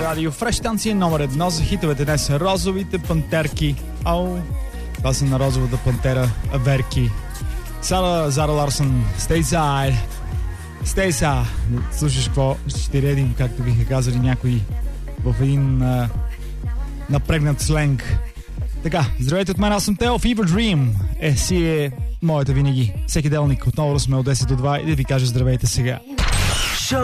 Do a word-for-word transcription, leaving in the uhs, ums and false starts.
радио. Фреш станция номер едно за хитовете днес са Розовите пантерки. Ау, това са на Розовата пантера Аверки. Сара, Зара Ларсън, Stay Side. Stay Side. Слушаш какво ще редим, както биха казали някои в един а, напрегнат сленг. Така, здравейте от мен, аз съм Тео. Fever Dream е си е моята винаги. Всеки делник отново сме от десет до два и да ви кажа здравейте сега.